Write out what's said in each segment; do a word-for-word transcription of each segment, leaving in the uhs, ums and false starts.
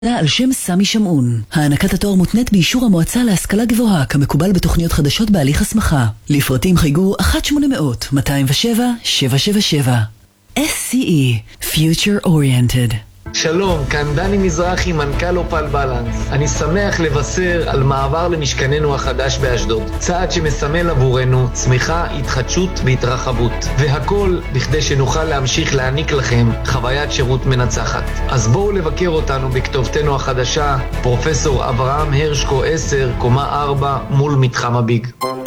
על שם סמי שמעון. הענקת התואר מותנית באישור המועצה להשכלה גבוהה כמקובל בתוכניות חדשות בהליך הסמכה. לפרטים חייגו אחת שמונה אפס אפס מאתיים ושבע שבע שבע שבע. אס סי אי Future Oriented. שלום, כאן דני מזרחי, מנכ"ל אופל בלנס. אני שמח לבשר על מעבר למשכננו החדש באשדוד. צעד שמסמל עבורנו צמיחה, התחדשות והתרחבות. והכל בכדי שנוכל להמשיך להעניק לכם חוויית שירות מנצחת. אז בואו לבקר אותנו בכתובתנו החדשה, פרופסור אברהם הרשקו עשר, קומה ארבע, מול מתחם הביג.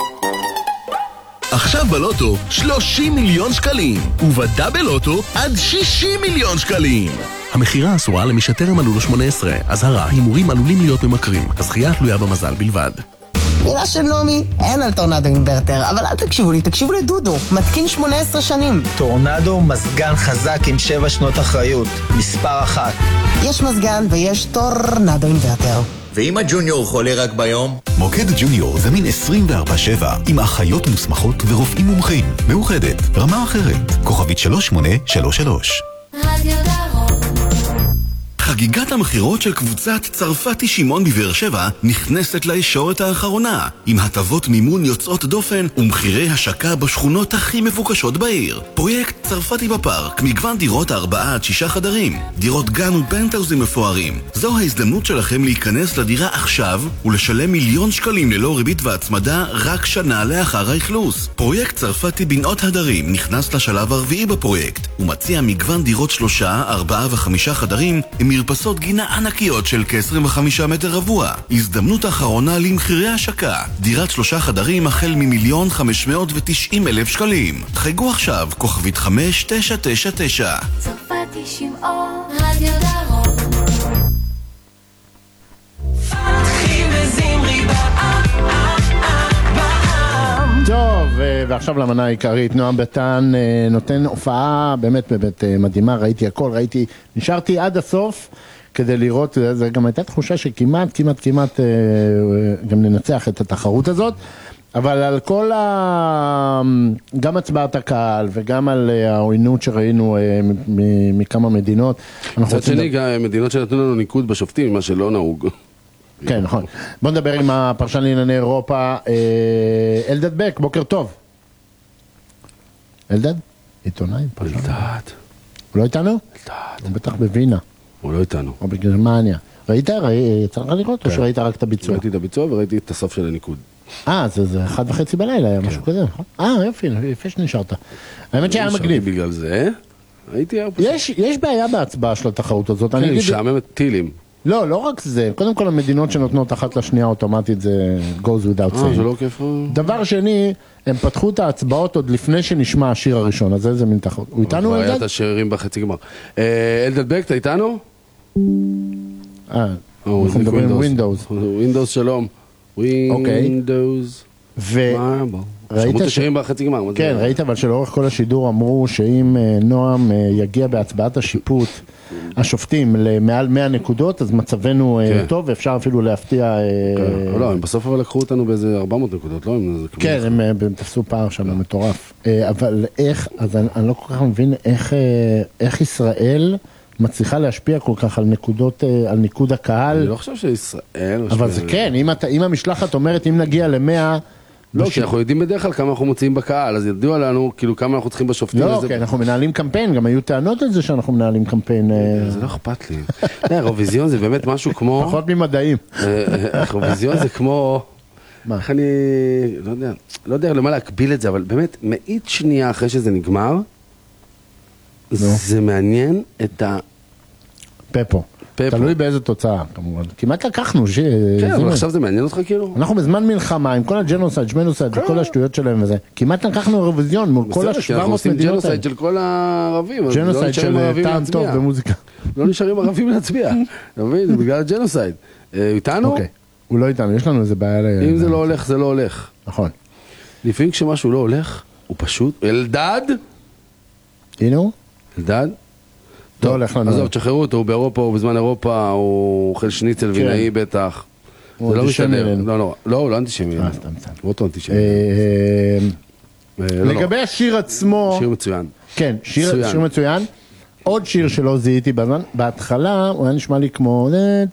עכשיו בלוטו שלושים מיליון שקלים, ובדאבל לוטו עד שישים מיליון שקלים. המחירה אסורה למי שטרם מלאו לו שמונה עשרה. אזהרה, הימורים עלולים להיות ממכרים. הזכייה תלויה במזל בלבד. מילה של נעמי, אין על טורנדו אינברטר, אבל אל תקשיבו לי, תקשיבו לדודו, מתקין שמונה עשרה שנים. טורנדו מזגן חזק עם שבע שנות אחריות, מספר אחת. יש מזגן ויש טורנדו אינברטר. ואם הג'וניור חולה רק ביום? מוקד ג'וניור זמין עשרים וארבע שבע עם אחיות מוסמכות ורופאים מומחים. מאוחדת, רמה אחרת, כוכבית שלוש שמונה שלוש שלוש. רדיו דרום. חגיגת המחירות של קבוצת צרפתי שמעון בבאר שבע נכנסת לישורת האחרונה, עם הטבות מימון יוצאות דופן ומחירי השקה בשכונות הכי מבוקשות בעיר. פרויקט צרפתי בפארק, מגוון דירות ארבעה עד שישה חדרים, דירות גן ופנטהאוזים מפוארים. זו ההזדמנות שלכם להיכנס לדירה עכשיו ולשלם מיליון שקלים ללא ריבית והצמדה רק שנה לאחר האכלוס. פרויקט צרפתי בנאות הדרים נכנס לשלב הרביעי בפרויקט ומציע מגוון דירות שלושה, ארבעה וחמישה חדרים עם מרפסות גינה ענקיות של כ-עשרים וחמישה מטר רבוע. הזדמנות האחרונה למחירי השקה. דירת שלושה חדרים החל ממיליון חמש מאות ותשעים אלף שקלים. חייגו עכשיו, כוכבית חמש תשע תשע תשע. צרפתי שמעון, רדיו דרום. פתחי וזמרי בעם. טוב, ועכשיו למנה העיקרית. נועם ביטן נותן הופעה באמת באמת מדהימה, ראיתי הכל, ראיתי, נשארתי עד הסוף כדי לראות, זה גם הייתה תחושה שכמעט, כמעט, כמעט גם ננצח את התחרות הזאת, אבל על כל ה... גם הצבעת הקהל וגם על העוינות שראינו מכמה מדינות. מצד שני, גם מדינות שנתנו לנו ניקוד בשופטים, מה שלא נהוג. כן, נכון. בוא נדבר עם הפרשן לענייני אירופה, אלדד בק, בוקר טוב. אלדד? עיתונאי, פרשן. אלדד. הוא לא איתנו? אלדד. הוא בטח בווינה. הוא לא איתנו. או בגרמניה. ראית? יצא לך לראות או שראית רק את הביצוע? ראיתי את הביצוע וראיתי את הסוף של הניקוד. אה, זה אחד וחצי בלילה, היה משהו כזה, נכון? אה, יופי, יפה שנשארת. האמת שהיה מגניב. בגלל זה, הייתי... יש בעיה בהצבעה של התחרות הזאת. כן, משעממת טילים. לא, לא רק זה. קודם כל המדינות שנותנות אחת לשנייה אוטומטית זה goes without saying. אה, זה לא כיף. דבר שני, הם פתחו את ההצבעות עוד לפני שנשמע השיר הראשון, אז זה מין תחרות. הוא איתנו, אלדד? היה את השערים בחצי גמר. אלדד בק, אתה איתנו? אה, אנחנו מדברים עם ווינדוס. ווינדוס שלום. ווינדוס. וראית שמעו את השערים בחצי גמר. כן, ראית אבל שלאורך כל השידור אמרו שאם נועם יגיע בהצבעת השיפוט השופטים למעל מאה נקודות, אז מצבנו טוב, ואפשר אפילו להפתיע... לא, הם בסוף אבל לקחו אותנו באיזה ארבע מאות נקודות, לא? כן, הם תפסו פער שם מטורף. אבל איך, אז אני לא כל כך מבין איך ישראל מצליחה להשפיע כל כך על נקודות, על ניקוד הקהל. אני לא חושב שישראל... אבל זה כן, אם המשלחת אומרת, אם נגיע למאה... לא, כי אנחנו יודעים בדרך כלל כמה אנחנו מוצאים בקהל, אז ידעו לנו כאילו כמה אנחנו צריכים בשופטים. לא, כי אנחנו מנהלים קמפיין, גם היו טענות על זה שאנחנו מנהלים קמפיין. זה לא אכפת לי. אירוויזיון זה באמת משהו כמו... פחות ממדעים. אירוויזיון זה כמו... איך אני... לא יודע, לא יודע למה להקביל את זה, אבל באמת, מאית שנייה אחרי שזה נגמר, זה מעניין את ה... פפו. תלוי באיזה תוצאה, כמובן. כמעט לקחנו ש... כן, אבל עכשיו זה מעניין אותך כאילו? אנחנו בזמן מלחמה, עם כל הג'נוסייד, ג'נוסייד, וכל השטויות שלהם וזה. כמעט לקחנו אירוויזיון מול כל ה-שבע מאות מדינות. ג'נוסייד של כל הערבים. ג'נוסייד של טעם טוב במוזיקה. לא נשארים ערבים להצביע. אתה מבין? זה בגלל הג'נוסייד. איתנו? אוקיי. הוא לא איתנו, יש לנו איזה בעיה... אם זה לא הולך, זה לא הולך. נכון. לפעמים כשמשהו לא הולך, הוא פשוט... אלדד? הנה הוא? אלדד? לא הולך לנו. עזוב, תשחררו אותו, הוא באירופה, הוא בזמן אירופה, הוא אוכל שניצל וינאי בטח. זה לא משתדר. לא, לא, לא, הוא לא אנטישמי. אה, סתם, סתם. הוא אותו אנטישמי. לגבי השיר עצמו... שיר מצוין. כן, שיר מצוין. עוד שיר שלא זיהיתי בזמן, בהתחלה הוא היה נשמע לי כמו